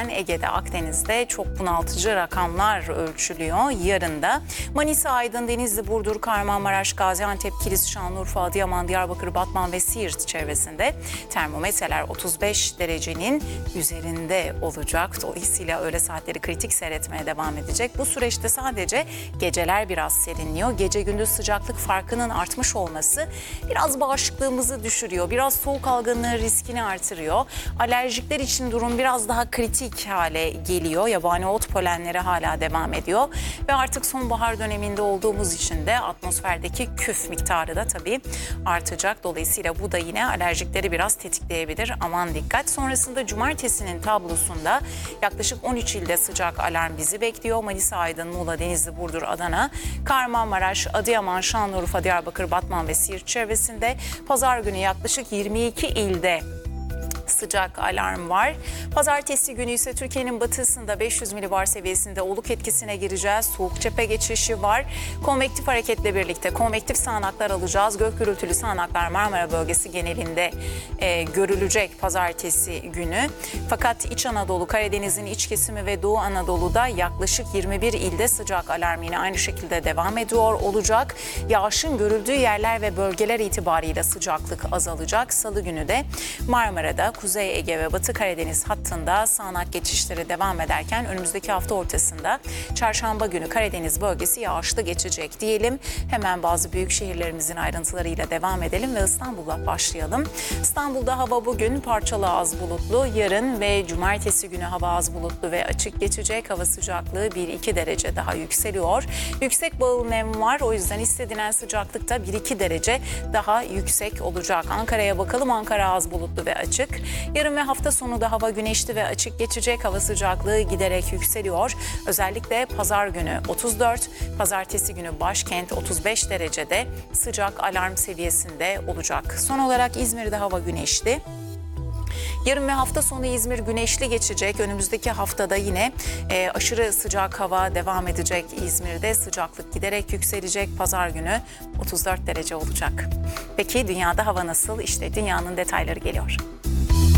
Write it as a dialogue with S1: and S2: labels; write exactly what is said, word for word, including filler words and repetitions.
S1: derken Ege'de, Akdeniz'de çok bunaltıcı rakamlar ölçülüyor. Yarın da Manisa, Aydın, Denizli, Burdur, Kahramanmaraş, Gaziantep, Kilis, Şanlıurfa, Adıyaman, Diyarbakır, Batman ve Siirt çevresinde termometreler otuz beş derecenin üzerinde olacak. Dolayısıyla öğle saatleri kritik seyretmeye devam edecek. Bu süreçte sadece geceler biraz serinliyor. Gece gündüz sıcaklık farkının artmış olması biraz bağışıklığımızı düşürüyor. Biraz soğuk algınlığı riskini artırıyor. Alerjikler için durum biraz daha kritik hale geliyor. Yabani ot polenleri hala devam ediyor. Ve artık sonbahar döneminde olduğumuz için de atmosferdeki küf miktarı da tabii artacak. Dolayısıyla bu da yine alerjikleri biraz tetikleyebilir. Aman dikkat. Sonrasında cumartesinin tablosunda yaklaşık on üç ilde sıcak alarm bizi bekliyor. Manisa, Aydın, Muğla, Denizli, Burdur, Adana, Kahramanmaraş, Adıyaman, Şanlıurfa, Diyarbakır, Batman ve Siirt çevresinde. Pazar günü yaklaşık yirmi iki ilde sıcak alarm var. Pazartesi günü ise Türkiye'nin batısında beş yüz milibar seviyesinde oluk etkisine gireceğiz. Soğuk cephe geçişi var. Konvektif hareketle birlikte konvektif sağanaklar alacağız. Gök gürültülü sağanaklar Marmara bölgesi genelinde e, görülecek pazartesi günü. Fakat İç Anadolu, Karadeniz'in iç kesimi ve Doğu Anadolu'da yaklaşık yirmi bir ilde sıcak alarm yine aynı şekilde devam ediyor olacak. Yağışın görüldüğü yerler ve bölgeler itibariyle sıcaklık azalacak. Salı günü de Marmara'da, Kuzey Ege ve Batı Karadeniz hattında sağanak geçişleri devam ederken önümüzdeki hafta ortasında çarşamba günü Karadeniz bölgesi yağışlı geçecek diyelim. Hemen bazı büyük şehirlerimizin ayrıntılarıyla devam edelim ve İstanbul'la başlayalım. İstanbul'da hava bugün parçalı az bulutlu, yarın ve cumartesi günü hava az bulutlu ve açık geçecek. Hava sıcaklığı bir iki derece daha yükseliyor. Yüksek bağıl nem var, o yüzden hissedilen sıcaklık da bir iki derece daha yüksek olacak. Ankara'ya bakalım. Ankara az bulutlu ve açık. Yarın ve hafta sonu da hava güneşli ve açık geçecek. Hava sıcaklığı giderek yükseliyor. Özellikle pazar günü otuz dört, pazartesi günü başkent otuz beş derecede sıcak alarm seviyesinde olacak. Son olarak İzmir'de hava güneşli. Yarın ve hafta sonu İzmir güneşli geçecek. Önümüzdeki haftada yine e, aşırı sıcak hava devam edecek İzmir'de. Sıcaklık giderek yükselecek. Pazar günü otuz dört derece olacak. Peki dünyada hava nasıl? İşte dünyanın detayları geliyor.